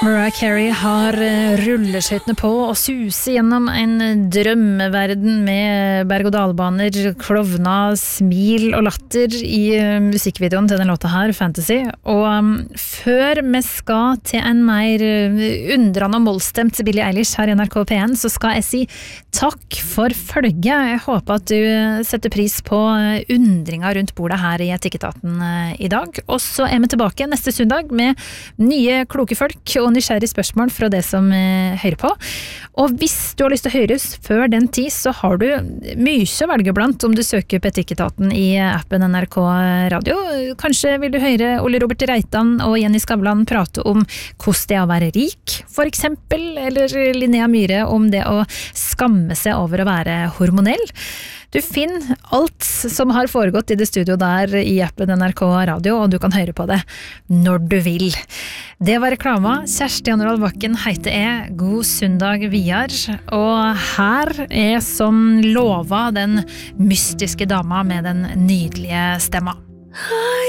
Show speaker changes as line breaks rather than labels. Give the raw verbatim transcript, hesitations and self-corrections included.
Mariah Carey har rulleskøytene på og suser gjennom en drømmeverden med berg-og-dalbaner, klovna, smil og latter i musikkvideoen til den låta her, Fantasy. Og um, før vi skal til en mer undrende og målstemt Billie Eilish her i N R K P en, så skal jeg si takk for følget. Jeg håper at du setter pris på undringa rundt bordet her i Etikketaten i dag. Og så er vi tilbake neste søndag med nye kloke folk og nysgjerrig spørsmål fra det som eh, hører på. Og hvis du har lyst til å høres før den tid, så har du mye å velge blant om du søker på Etikketaten i appen N R K Radio. Kanskje vil du høre Ole Robert Reitan og Jenny Skavlan prate om hvordan det er å være rik, for eksempel, eller Linnea Myhre om det å skamme seg over å være hormonell. Du finner alt som har foregått i det studio der i appen N R K Radio, og du kan høre på det når du vil. Det var reklama. Kjersti Anorald Bakken heter jeg. God søndag vidar. Og her er som lova den mystiske dama med den nydelige stemma.